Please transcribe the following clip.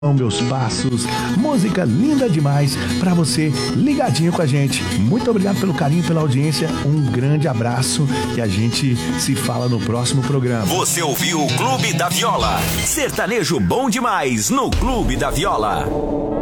Meus passos, música linda demais pra você ligadinho com a gente. Muito obrigado pelo carinho, pela audiência, um grande abraço e a gente se fala no próximo programa. Você ouviu o Clube da Viola, sertanejo bom demais no Clube da Viola.